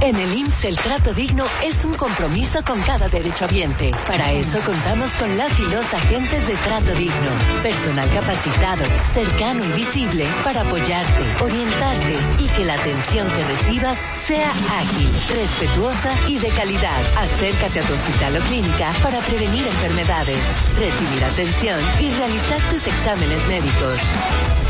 En el IMSS el trato digno es un compromiso con cada derechohabiente. Para eso contamos con las y los agentes de trato digno. Personal capacitado, cercano y visible para apoyarte, orientarte y que la atención que recibas sea ágil, respetuosa y de calidad. Acércate a tu hospital o clínica para prevenir enfermedades, recibir atención y realizar tus exámenes médicos.